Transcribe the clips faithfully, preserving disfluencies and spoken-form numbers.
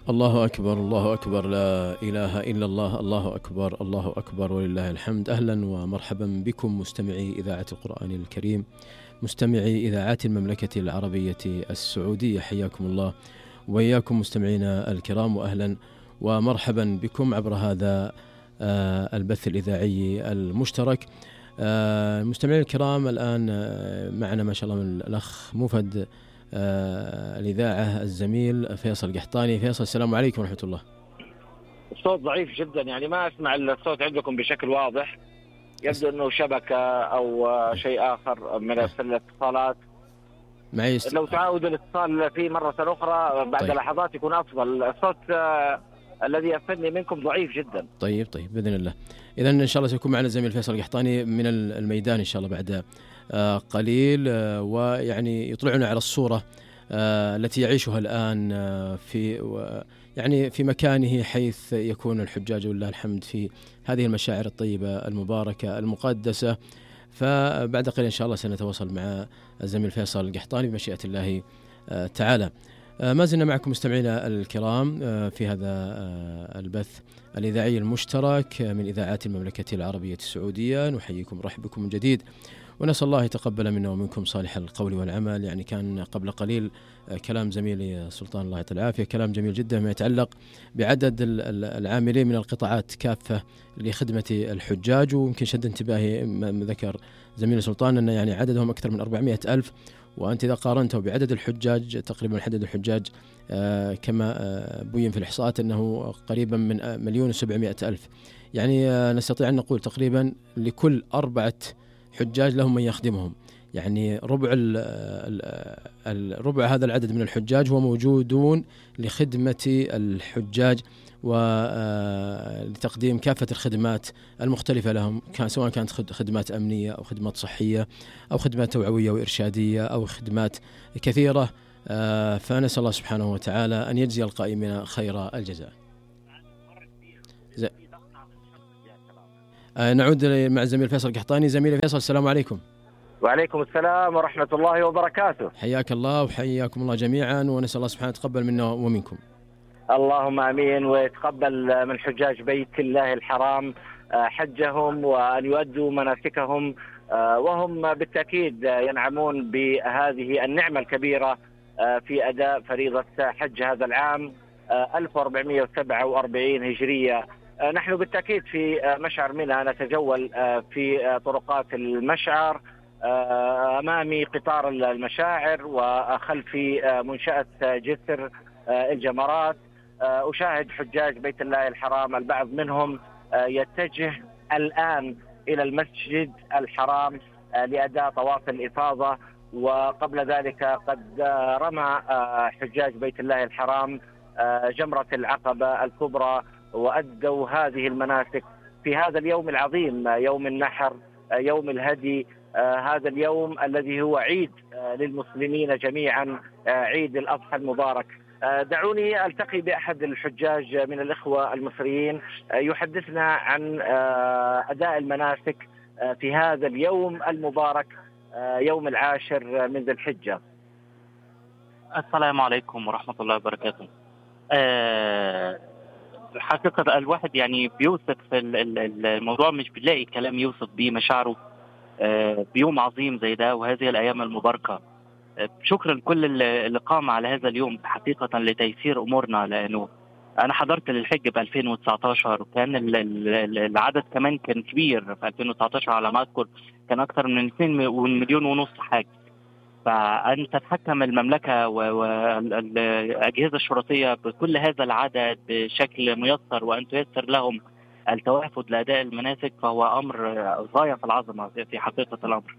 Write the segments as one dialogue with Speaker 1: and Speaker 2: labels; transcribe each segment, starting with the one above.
Speaker 1: الله أكبر، الله أكبر، لا إله إلا الله، الله أكبر، الله أكبر ولله الحمد. أهلا ومرحبا بكم مستمعي إذاعة القرآن الكريم، مستمعي إذاعات المملكة العربية السعودية، حياكم الله وإياكم مستمعينا الكرام، وأهلا ومرحبا بكم عبر هذا البث الإذاعي المشترك. المستمعين الكرام، الآن معنا ما شاء الله من الأخ مفد الإذاعة الزميل فيصل قحطاني. فيصل، السلام عليكم ورحمة الله.
Speaker 2: الصوت ضعيف جدا، يعني ما أسمع الصوت عندكم بشكل واضح، يبدو أنه شبكة أو شيء آخر من الاتصالات.
Speaker 1: معي است...
Speaker 2: لو تعاود الاتصال فيه مرة أخرى بعد
Speaker 1: طيب.
Speaker 2: لحظات يكون أفضل. الصوت آه الذي يصلني منكم ضعيف جدا.
Speaker 1: طيب طيب بإذن الله. إذا إن شاء الله سيكون معنا الزميل فيصل قحطاني من الميدان إن شاء الله بعد آه قليل، آه ويعني يطلعنا على الصورة آه التي يعيشها الآن آه في يعني في مكانه حيث يكون الحجاج ولله الحمد في هذه المشاعر الطيبة المباركة المقدسة. فبعد قليل إن شاء الله سنتواصل مع الزميل فيصل القحطاني بمشيئة الله آه تعالى. آه ما زلنا معكم مستمعينا الكرام آه في هذا آه البث الإذاعي المشترك من إذاعات المملكة العربية السعودية. نحييكم ورحب بكم من جديد، ونسأل الله يتقبل منا ومنكم صالح القول والعمل. يعني كان قبل قليل كلام زميلي سلطان الله يعطيه العافية كلام جميل جدا ما يتعلق بعدد العاملين من القطاعات كافة لخدمة الحجاج، ويمكن شد انتباهي ما ذكر زميلي سلطان أن يعني عددهم أكثر من أربعمائة ألف، وأنت إذا قارنته بعدد الحجاج تقريبا عدد الحجاج آه كما آه بين في الإحصاءات أنه قريبا من مليون وسبعمائة ألف. يعني آه نستطيع أن نقول تقريبا لكل أربعة حجاج لهم من يخدمهم. يعني ربع الربع هذا العدد من الحجاج هو موجودون لخدمة الحجاج ولتقديم كافة الخدمات المختلفة لهم، كان سواء كانت خدمات أمنية أو خدمات صحية أو خدمات توعوية وإرشادية أو خدمات كثيرة. فنسأل الله سبحانه وتعالى أن يجزي القائمين خير الجزاء. نعود مع الزميل فيصل قحطاني. زميلي فيصل، السلام عليكم.
Speaker 2: وعليكم السلام ورحمة الله وبركاته.
Speaker 1: حياك الله وحياكم الله جميعا، ونسأل الله سبحانه يتقبل منا ومنكم.
Speaker 2: اللهم آمين، ويتقبل من حجاج بيت الله الحرام حجهم وأن يؤدوا مناسكهم، وهم بالتأكيد ينعمون بهذه النعمة الكبيرة في أداء فريضة حج هذا العام ألف وأربعمائة وسبعة وأربعين هجرية. نحن بالتأكيد في مشعر منى نتجول في طرقات المشعر، أمامي قطار المشاعر وخلفي منشأة جسر الجمرات. أشاهد حجاج بيت الله الحرام، البعض منهم يتجه الآن إلى المسجد الحرام لأداء طواف الإفاضة، وقبل ذلك قد رمى حجاج بيت الله الحرام جمرة العقبة الكبرى وأدوا هذه المناسك في هذا اليوم العظيم، يوم النحر، يوم الهدي، هذا اليوم الذي هو عيد للمسلمين جميعا، عيد الأضحى المبارك. دعوني ألتقي بأحد الحجاج من الإخوة المصريين يحدثنا عن أداء المناسك في هذا اليوم المبارك، يوم العاشر من ذي الحجة.
Speaker 3: السلام عليكم ورحمة الله وبركاته. أه حقيقة الواحد يعني بيوصف الموضوع، مش بيلاقي كلام يوصف بيه مشاعره أه بيوم عظيم زي ده وهذه الأيام المباركة. أه شكرا لكل اللي قام على هذا اليوم حقيقة لتيسير أمورنا، لأنه أنا حضرت للحج ب ألفين وتسعة عشر وكان العدد كمان كان كبير في ألفين وتسعة عشر على ما أذكر، كان أكثر من اثنين مليون ونص حاج. فأن تتحكم المملكة والأجهزة الشرطية بكل هذا العدد بشكل ميسر وأن تيسر لهم التوافد لأداء المناسك فهو أمر غاية في العظمة في حقيقة الأمر.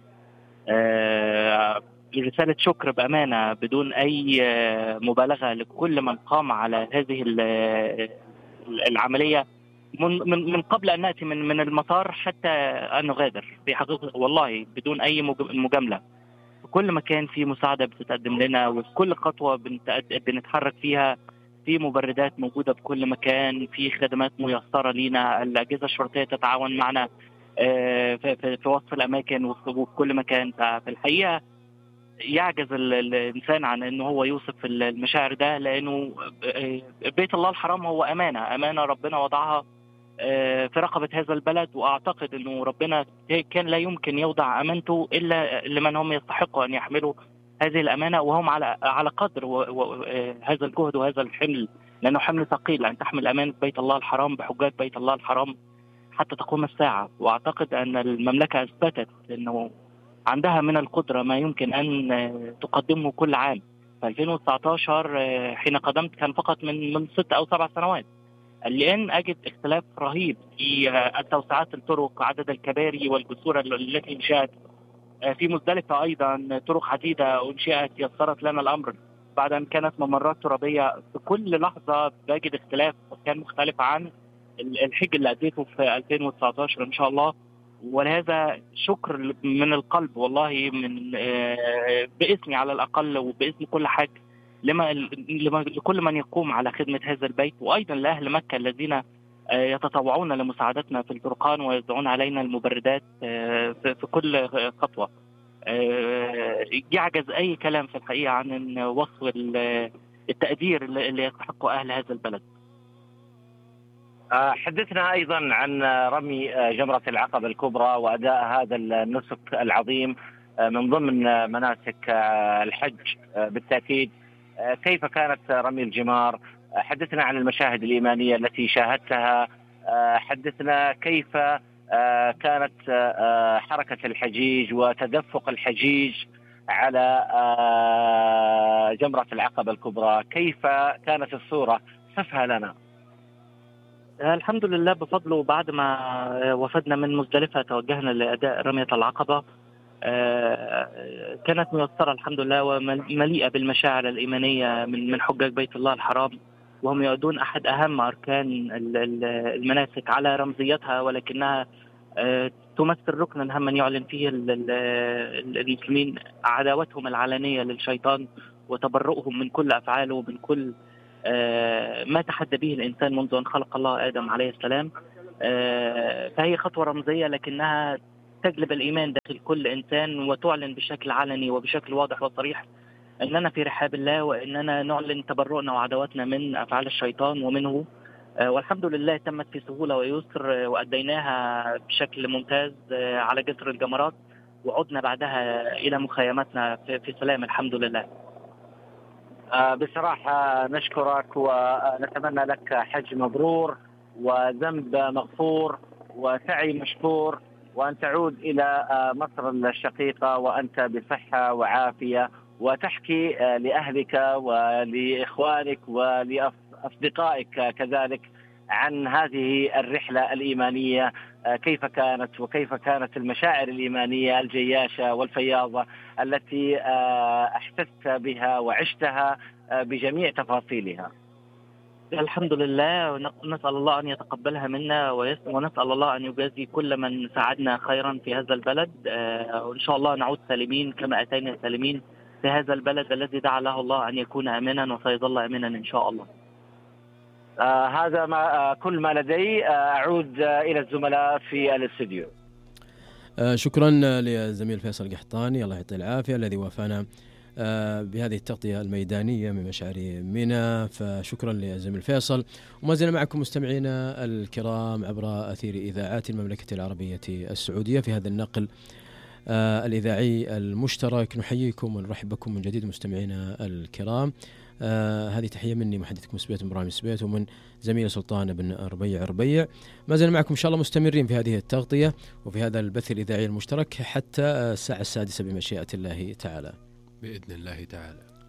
Speaker 3: آه رسالة شكر بأمانة بدون أي مبالغة لكل من قام على هذه العملية من من قبل أن نأتي من من المطار حتى أن نغادر، في حقيقة والله بدون أي مجاملة. كل مكان في مساعدة بتتقدم لنا، وفي كل خطوة بنتحرك فيها في مبردات موجودة في كل مكان، في خدمات ميسرة لنا، الأجهزة الشرطية تتعاون معنا في وصف الأماكن وفي كل مكان. ففي الحقيقة يعجز الإنسان عن أنه هو يوصف المشاعر ده، لأنه بيت الله الحرام هو أمانة أمانة ربنا وضعها في رقبة هذا البلد، وأعتقد أنه ربنا كان لا يمكن يوضع أمانته إلا لمن هم يستحقوا أن يحملوا هذه الأمانة، وهم على على قدر هذا الجهد وهذا الحمل، لأنه حمل ثقيل أن تحمل أمانة بيت الله الحرام بحجاج بيت الله الحرام حتى تقوم الساعة. وأعتقد أن المملكة أثبتت أنه عندها من القدرة ما يمكن أن تقدمه كل عام. في ألفين وتسعة عشر حين قدمت كان فقط من من ست أو سبع سنوات. الآن أجد اختلاف رهيب في التوسعات الطرق، عدد الكباري والجسور التي انشأت في مزدلفة، أيضا طرق عديدة أنشئت يسرت لنا الأمر بعد أن كانت ممرات ترابية. في كل لحظة بجد اختلاف كان مختلف عن الحج اللي أديته في ألفين وتسعة عشر إن شاء الله. ولهذا شكر من القلب والله، من باسمي على الأقل وباسم كل حاج لما لكل من يقوم على خدمة هذا البيت، وأيضا لأهل مكة الذين يتطوعون لمساعدتنا في الفرقان ويوزعون علينا المبردات في كل خطوة. يعجز أي كلام في الحقيقة عن وصف التقدير اللي يستحقه أهل هذا البلد.
Speaker 2: حدثنا أيضا عن رمي جمرة العقبة الكبرى وأداء هذا النسك العظيم من ضمن مناسك الحج بالتأكيد. كيف كانت رمي الجمار؟ حدثنا عن المشاهد الإيمانية التي شاهدتها. حدثنا كيف كانت حركة الحجيج وتدفق الحجيج على جمرة العقبة الكبرى، كيف كانت الصورة؟ صفها لنا.
Speaker 3: الحمد لله بفضله، بعد ما وفدنا من مزدلفة توجهنا لأداء رمية العقبة. كانت ميسرة الحمد لله ومليئة بالمشاعر الإيمانية من من حجاج بيت الله الحرام، وهم يؤدون أحد أهم أركان المناسك على رمزيتها، ولكنها تمثل ركنا هاما يعلن فيه المسلمين عداوتهم العلنية للشيطان وتبرؤهم من كل أفعاله ومن كل ما تحدى به الإنسان منذ أن خلق الله آدم عليه السلام. فهي خطوة رمزية لكنها تجلب الإيمان داخل كل إنسان، وتعلن بشكل علني وبشكل واضح وصريح أننا في رحاب الله، وأننا نعلن تبرؤنا وعداوتنا من أفعال الشيطان ومنه. والحمد لله تمت في سهولة ويسر، وأديناها بشكل ممتاز على جسر الجمرات، وعدنا بعدها إلى مخيماتنا في سلام الحمد لله.
Speaker 2: بصراحة نشكرك ونتمنى لك حج مبرور وذنب مغفور وسعي مشكور، وأن تعود إلى مصر الشقيقة وأنت بصحة وعافية، وتحكي لأهلك ولإخوانك ولأصدقائك كذلك عن هذه الرحلة الإيمانية، كيف كانت وكيف كانت المشاعر الإيمانية الجياشة والفياضة التي أحسست بها وعشتها بجميع تفاصيلها.
Speaker 3: الحمد لله، ونسأل الله أن يتقبلها منا، ونسأل الله أن يجازي كل من ساعدنا خيرا في هذا البلد، وإن شاء الله نعود سالمين كما أتينا سالمين في هذا البلد الذي دعا له الله أن يكون آمنا وسيظل آمنا إن شاء الله.
Speaker 2: آه هذا ما آه كل ما لدي. آه أعود آه إلى الزملاء في الاستوديو.
Speaker 1: آه شكرا للزميل فيصل القحطاني الله يعطيه العافية الذي وافانا آه بهذه التغطية الميدانية من مشعر منى، فشكرا للزميل فيصل. وما زلنا معكم مستمعينا الكرام عبر أثير إذاعات المملكة العربية السعودية في هذا النقل آه الإذاعي المشترك. نحييكم ونرحب بكم من جديد مستمعينا الكرام. آه هذه تحية مني محدثكم سبيت إبراهيم سبيت ومن زميل سلطان بن ربيع ربيع. ما زلنا معكم إن شاء الله مستمرين في هذه التغطية وفي هذا البث الإذاعي المشترك حتى الساعة السادسة بمشيئة الله تعالى
Speaker 4: بإذن الله تعالى.